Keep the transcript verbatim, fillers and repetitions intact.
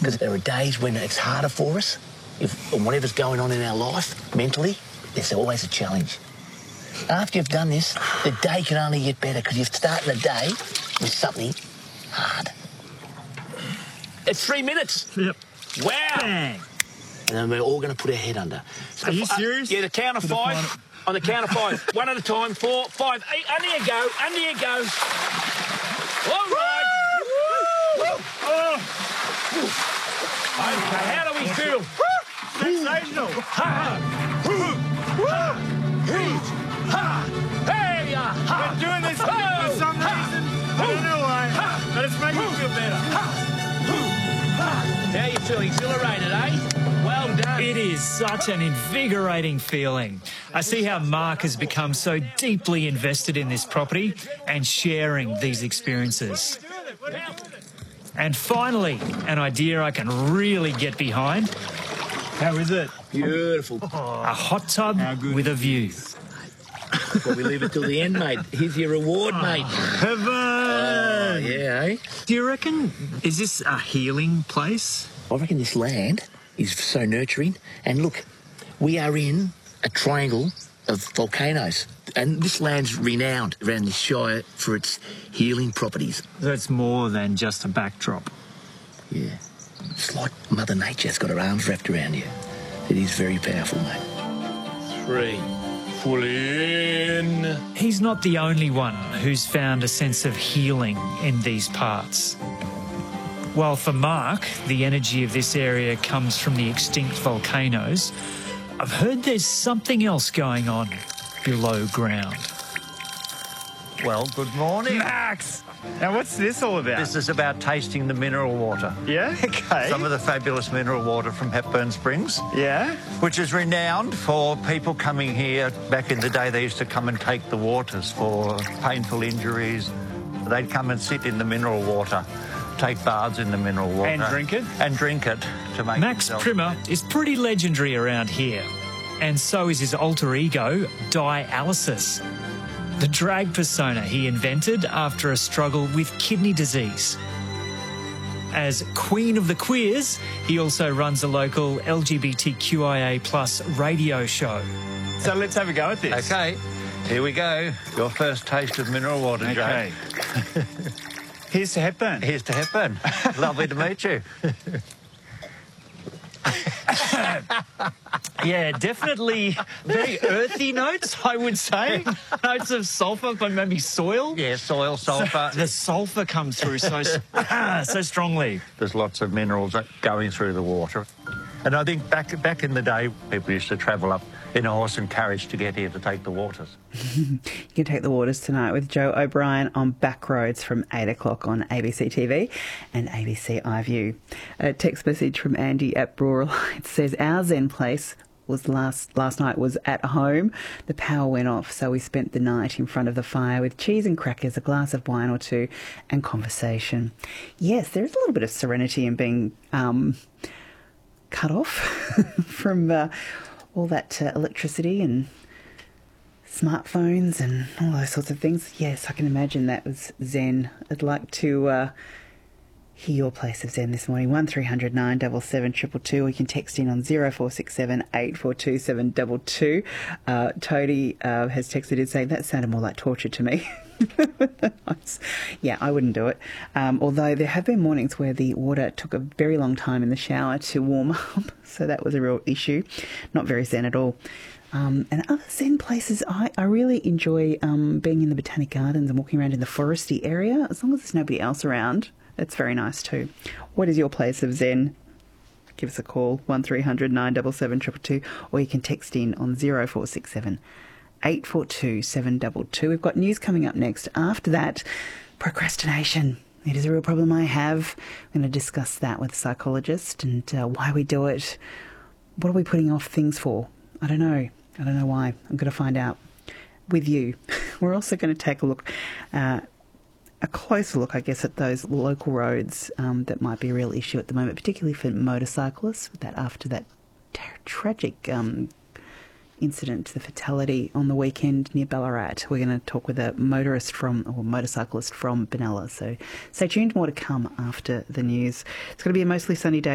Because there are days when it's harder for us. If whatever's going on in our life, mentally, there's always a challenge. After you've done this, the day can only get better because you're starting the day with something hard. It's three minutes. Yep. Wow. Bang. And then we're all going to put our head under. So Are you uh, serious? Yeah, the count of five. On the count of five. One at a time. Four, five, eight. Under you go. Under you go. All right. Oh, Okay, how do we feel? sensational. Ha! Ha! Ha! Hey! Ya! Ha! Been doing this for Oh! some reason. I don't know why, but it's making me feel better. How you feeling? Exhilarated, eh? Well done. It is such an invigorating feeling. I see how Mark has become so deeply invested in this property and sharing these experiences. And finally, an idea I can really get behind. How is it? Beautiful. A hot tub How good with a view. Well, we leave it till the end, mate. Here's your reward, mate. Heaven! Oh, yeah, eh? Do you reckon, is this a healing place? I reckon this land is so nurturing. And look, we are in a triangle of volcanoes. And this land's renowned around the Shire for its healing properties. So it's more than just a backdrop. Yeah. It's like Mother Nature's got her arms wrapped around you. It is very powerful, mate. Three. Full in. He's not the only one who's found a sense of healing in these parts. While for Mark, the energy of this area comes from the extinct volcanoes, I've heard there's something else going on below ground. Well, good morning. Max! Now, what's this all about? This is about tasting the mineral water. Yeah? Okay. Some of the fabulous mineral water from Hepburn Springs, Yeah? which is renowned for people coming here. Back in the day, they used to come and take the waters for painful injuries. They'd come and sit in the mineral water, take baths in the mineral water. And drink it? And drink it to make Max themselves Primer better. is pretty legendary around here, and so is his alter ego, Dialysis, the drag persona he invented after a struggle with kidney disease. As Queen of the Queers, he also runs a local L G B T Q I A plus radio show. So let's have a go at this. Okay, here we go. Your first taste of mineral water, Okay. Joe. Here's to Hepburn. Here's to Hepburn. Lovely to meet you. Yeah, definitely very earthy notes, I would say. Notes of sulphur, but maybe soil. Yeah, soil, sulphur. The sulphur comes through so so strongly. There's lots of minerals going through the water. And I think back back in the day, people used to travel up in a horse and carriage to get here to take the waters. You can take the waters tonight with Joe O'Brien on Backroads from eight o'clock on A B C T V and A B C iView. A text message from Andy at Rural Lights says, our Zen place was last last night was at home. The power went off, so we spent the night in front of the fire with cheese and crackers, a glass of wine or two, and conversation. Yes, there is a little bit of serenity in being um, cut off from uh, all that uh, electricity and smartphones and all those sorts of things. Yes, I can imagine that was Zen. I'd like to uh, hear your place of Zen this morning. one three hundred nine seven seven two two two, or you can text in on zero four six seven eight four two seven two two. Uh, Toadie uh, has texted in saying that sounded more like torture to me. Yeah, I wouldn't do it. Um, although there have been mornings where the water took a very long time in the shower to warm up, so that was a real issue. Not very Zen at all. Um, and other Zen places, I, I really enjoy um, being in the Botanic Gardens and walking around in the foresty area. As long as there's nobody else around, that's very nice too. What is your place of Zen? Give us a call, one three hundred nine seven seven two two two, or you can text in on zero four six seven eight four two seven two two. We've got news coming up next. After that, procrastination. It is a real problem I have. I'm going to discuss that with a psychologist and uh, why we do it. What are we putting off things for? I don't know. I don't know why. I'm going to find out with you. We're also going to take a look, uh, a closer look, I guess, at those local roads um, that might be a real issue at the moment, particularly for motorcyclists. That after that tra- tragic um, incident, the fatality on the weekend near Ballarat, we're going to talk with a motorist from or motorcyclist from Benalla. So stay tuned. More to come after the news. It's going to be a mostly sunny day.